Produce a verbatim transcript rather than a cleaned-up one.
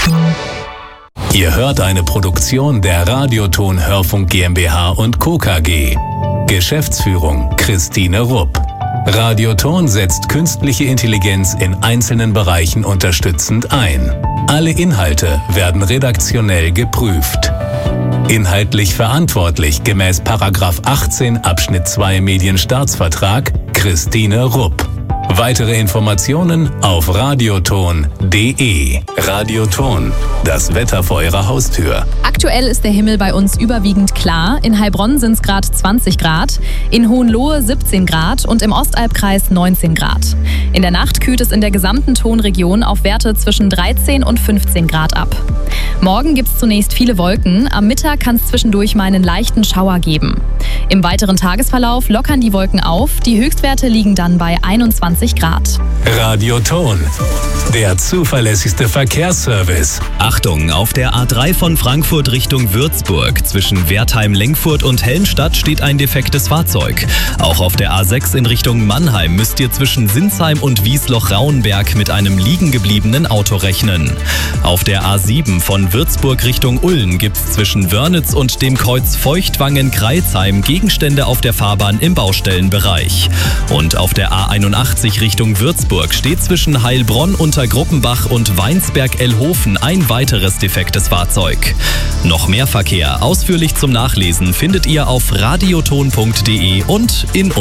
Ihr hört eine Produktion der Radioton Hörfunk GmbH und Co. K G. Geschäftsführung Christine Rupp. Radioton setzt künstliche Intelligenz in einzelnen Bereichen unterstützend ein. Alle Inhalte werden redaktionell geprüft. Inhaltlich verantwortlich gemäß Paragraph achtzehn Abschnitt zwei Medienstaatsvertrag Christine Rupp. Weitere Informationen auf radioton punkt de. Radioton, das Wetter vor Ihrer Haustür. Aktuell ist der Himmel bei uns überwiegend klar. In Heilbronn sind es gerade zwanzig Grad, in Hohenlohe siebzehn Grad und im Ostalbkreis neunzehn Grad. In der Nacht kühlt es in der gesamten Tonregion auf Werte zwischen dreizehn und fünfzehn Grad ab. Morgen gibt es zunächst viele Wolken. Am Mittag kann es zwischendurch mal einen leichten Schauer geben. Im weiteren Tagesverlauf lockern die Wolken auf. Die Höchstwerte liegen dann bei einundzwanzig Grad. Radioton, der zuverlässigste Verkehrsservice. Achtung, auf der A drei von Frankfurt Richtung Würzburg zwischen Wertheim-Lengfurt und Helmstadt steht ein defektes Fahrzeug. Auch auf der A sechs in Richtung Mannheim müsst ihr zwischen Sinsheim und Wiesloch-Rauenberg mit einem liegen gebliebenen Auto rechnen. Auf der A sieben von Würzburg Richtung Ulm gibt's zwischen Wörnitz und dem Kreuz Feuchtwangen-Kreuzheim Gegenstände auf der Fahrbahn im Baustellenbereich. Und auf der A einundachtzig Richtung Würzburg steht zwischen Heilbronn unter Gruppenbach und Weinsberg-Ellhofen ein weiteres defektes Fahrzeug. Noch mehr Verkehr ausführlich zum Nachlesen findet ihr auf radioton punkt de und in